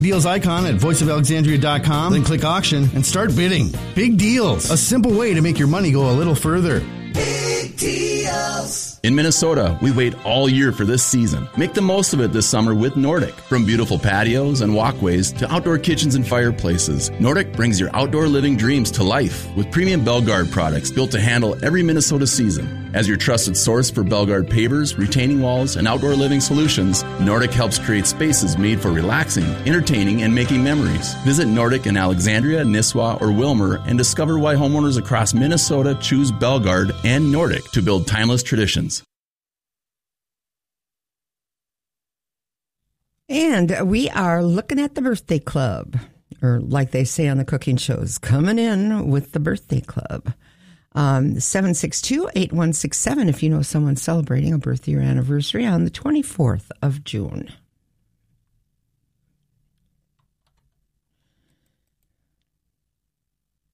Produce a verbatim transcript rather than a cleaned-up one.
Deals icon at voice of alexandria dot com, then click auction and start bidding. Big deals. A simple way to make your money go a little further. Big deals. In Minnesota, we wait all year for this season. Make the most of it this summer with Nordic. From beautiful patios and walkways to outdoor kitchens and fireplaces, Nordic brings your outdoor living dreams to life with premium Belgard products built to handle every Minnesota season. As your trusted source for Belgard pavers, retaining walls, and outdoor living solutions, Nordic helps create spaces made for relaxing, entertaining, and making memories. Visit Nordic in Alexandria, Nisswa, or Wilmer and discover why homeowners across Minnesota choose Belgard and Nordic to build timeless traditions. And we are looking at the birthday club, or like they say on the cooking shows, coming in with the birthday club. Um, seven six two, eight one six seven if you know someone celebrating a birthday or anniversary on the twenty-fourth of June.